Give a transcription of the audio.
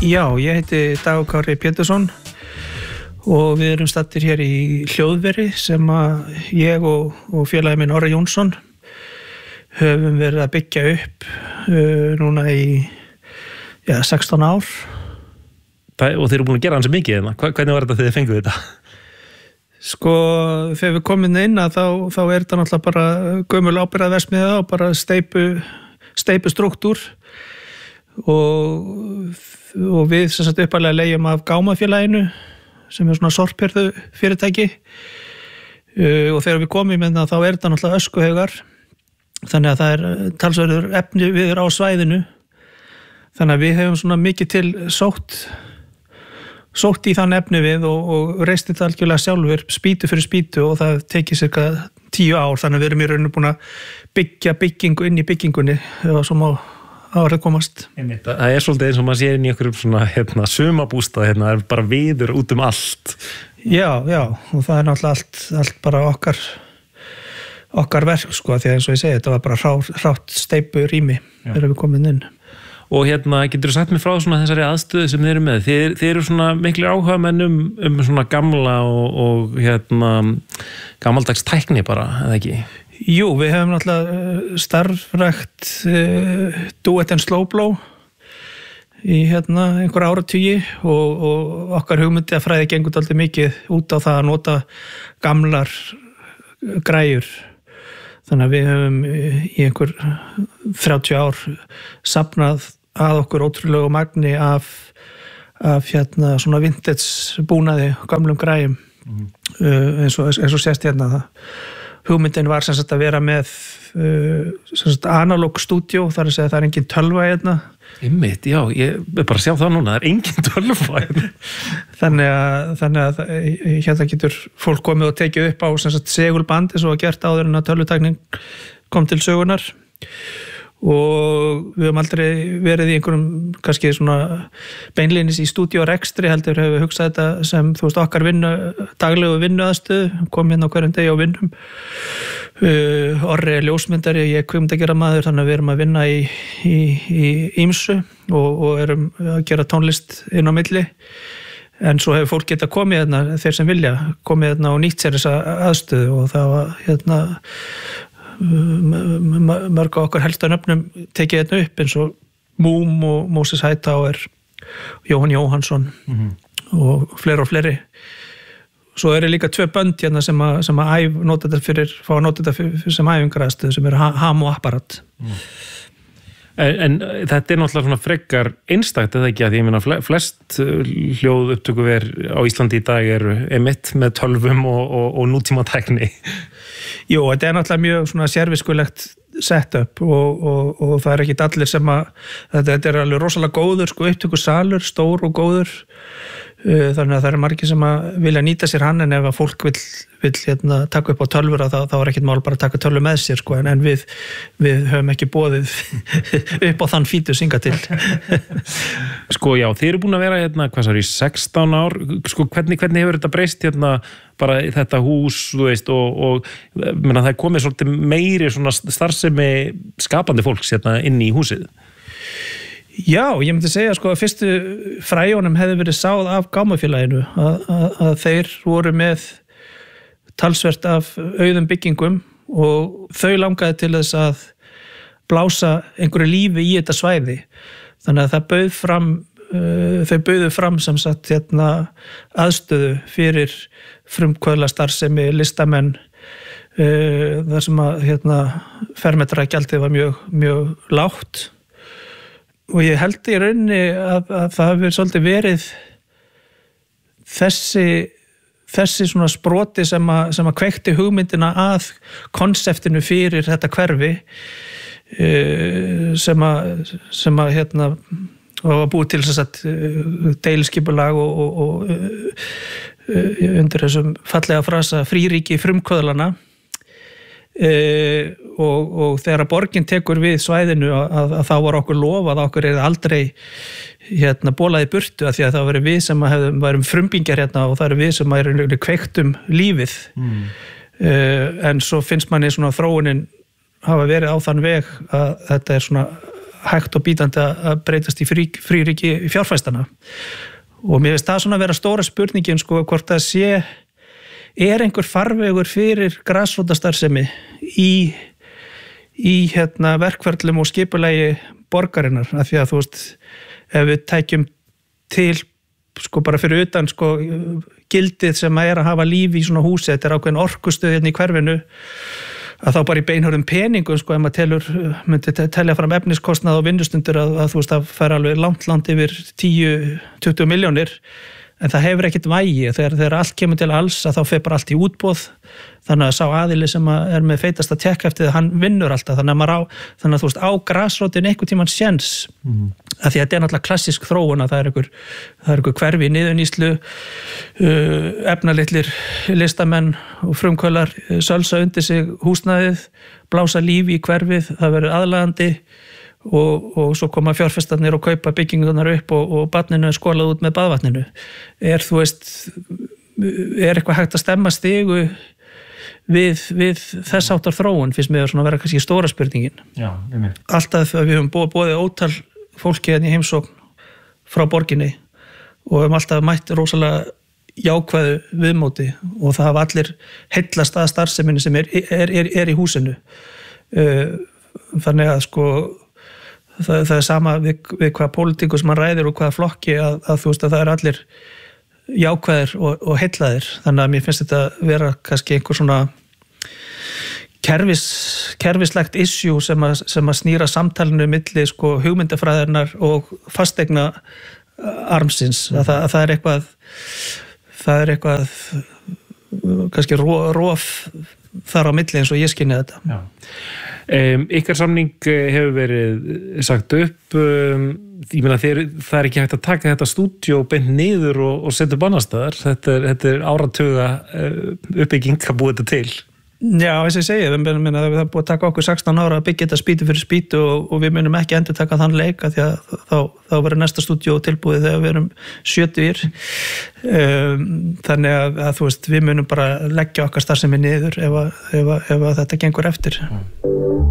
Já, ég heiti Dagur Kári Pétursson og við erum staddir hér í hljóðveri sem að ég og félagi minn Orri Jónsson höfum verið að byggja upp núna í 16 ár. Og þeir eru búin að gera hansi mikið hérna. Hvernig var þetta þegar þið fenguð þetta? Sko, þegar við komum inn þá er þetta náttúrulega bara gömul ábyrgðarverksmiðja og bara steypustruktúr og við sem sagt uppalega leigjum af Gámafélaginu sem er svona sorphirðu fyrirtæki og þegar við komum inn þá er þetta náttúrulega öskuhaugar þannig að það er talsverður efni við á svæðinu þannig að við hefum svona mikið til sótt í þann efni við og reist þetta algjörlega sjálfur spýtu fyrir spýtu og það tekið cirka 10 ár þannig að við erum í rauninu búin að byggja byggingu inn í byggingunni eða svo má árið komast. Það er svolítið eins og maður sér inn í einhverjum svona sumabústað það er bara viður út allt. Já, og það er náttúrulega allt bara okkar verk sko, því að eins og ég segi, þetta var bara hrátt steypu rými þegar við komum inn. Og getur þú sagt mér frá svona þessari aðstöðu sem þið eru með? Þið eru svona miklir áhugamenn svona gamla og gamaldags tækni bara, eða ekki? Jú, við hefum náttúrulega starfrækt Do It and Slow Blow í einhver áratugi og okkar hugmyndi að fræði gengur dálítið mikið út á það að nota gamlar græjur. Þannig að við höfum í einhver 30 ár safnað að okkur ótrúlegu magni af svona vintage búnaði gamlum græjum eins og sést hérna það. Hugmyndin var sem sagt að vera með sem sagt analog stúdíó þar að segja að það er engin tölva hérna. Einmitt, já, ég bara sjá það núna, það er engin tölva hérna. Þannig að hérna getur fólk komið og tekið upp á sem sagt segulband eins og að gert áður en að tölvutækning kom til sögunar og við höfum aldrei verið í einhverjum kannski svona beinlínis í stúdíórekstri heldur hefur við hugsað þetta sem þú veist okkar daglegu vinnuaðstöðu kom hérna á hverjum degi og vinnum Orri er ljósmyndari, ég er kvikmyndagerðarmaður þannig að við erum að vinna í ýmsu og erum að gera tónlist inn á milli en svo hefur fólk getað komið hérna þeir sem vilja komið hérna og nýtt sér þessa aðstöðu og það var hérna mörg á okkar helsta nöfnum tekið þetta upp eins og Múm og Moses Hightower Jóhann Jóhannsson og fleiri svo eru líka 2 bönd hérna sem að nota þetta fyrir sem æfingaraðstöð sem eru Ham og Apparat En þetta er náttúrulega svona frekar einstakt eða ekki að ég meina flest hljóð upptökuver á Íslandi í dag eru emitt með tölvum og nútíma tækni Jú, þetta er náttúrulega mjög svona sérviskulegt setup og það er ekki allir sem að þetta er alveg rosalega góður sko upptökusalur, stór og góður þannig að það eru margir sem að vilja nýta sér hann en ef að fólk vill taka upp á tölvur þá er ekkert mál bara að taka tölvu með sér sko en við höfum ekki boðið upp á þann fítu synga til Sko já, þið eru búin að vera hvað sár í 16 ár sko hvernig hefur þetta breyst bara þetta hús þú veist og það er komið svolítið meiri svona starfsemi skapandi fólks inn í húsið Já, ég myndi segja sko að fyrstu fræjónum hefði verið sáð af Gámafélaginu að þeir voru með talsvert af auðum byggingum og þau langaði til þess að blása einhverju lífi í þetta svæði þannig að þau bauðu fram sem sagt aðstöðu fyrir frumkvöðlastarfsemi listamenn þar sem að fermetragjaldið var mjög lágt og ég held í rauninni að það hefur svolítið verið þessi svona sproti sem að kveikti hugmyndina að konseptinu fyrir þetta hverfi sem að var búið til þess að deiliskipulag og undir þessum fallega frasa fríríki frumkvöðlana og þegar að borgin tekur við svæðinu að þá var okkur lofað að okkur aldrei bólaði burtu af því að það var við sem varum frumbingjar og það við sem kveiktum lífið en svo finnst manni svona þróunin hafa verið á þann veg að þetta svona hægt og bítandi að breytast í fríríki fjárfæstana og mér finnst það svona að vera stóra spurningin sko hvort það einhver farvegur fyrir grasrótarstarfsemi í verkferlum og skipulagi borgarinnar af því að þú veist ef við tækjum til sko bara fyrir utan sko gildið sem að hafa líf í svona húsi, þetta ákveðin orkustöð hérna í hverfinu að þá bara í beinhörðum peningum sko ef maður myndi telja fram efniskostnað og vinnustundur að þú veist það fær alveg langt yfir 10-20 milljónir en það hefur ekkert vægi þegar allt kemur til alls að þá fer bara allt í útboð þannig að sá aðili sem með feitasta tekka eftir það hann vinnur alltaf þannig að þú veist á grasrótin einhvern tímann séns að því að þetta náttúrulega klassísk þróun að það er einhver hverfi í niðurnýslu efnalitlir listamenn og frumkvölar sölsa undir sig húsnæðið blása lífi í hverfið, það verður aðlagandi og svo koma fjárfestarnir og kaupa byggingunar upp og barninu er skolað út með baðvatninu þú veist er eitthvað hægt að stemma stigu við þess áttar þróun finnst mér svona að vera kannski stóra spurningin alltaf við höfum boðið ótal fólki í heimsókn frá borginni og höfum alltaf mætt rosalega jákvæðu viðmóti og það hafa allir heillast að starfseminni sem er í húsinu þannig að sko það er sama við hvaða pólitíkus mann ræðir og hvaða flokki að þú veist að það er allir jákvæðir og heillaðir þannig að mér finnst þetta vera kannski einhver svona kerfislegt issue sem að snýra samtalinu milli sko hugmyndafræðirnar og fasteigna armsins að það er eitthvað kannski rof þar á milli eins og ég skynni þetta. Já. Ykkar samning hefur verið sagt upp ég meina það er ekki hægt að taka þetta stúdíó beint niður og setja upp annars staðar þetta er áratuga uppbygging að búa þetta til. Já, eins og ég segi, það er búið að taka okkur 16 ára að byggja þetta spýtu fyrir spýtu og við munum ekki endur taka þann leik því að þá verður næsta stúdíó tilbúið þegar við erum 70 þannig að þú veist, við munum bara leggja okkar starfsemi niður ef þetta gengur eftir.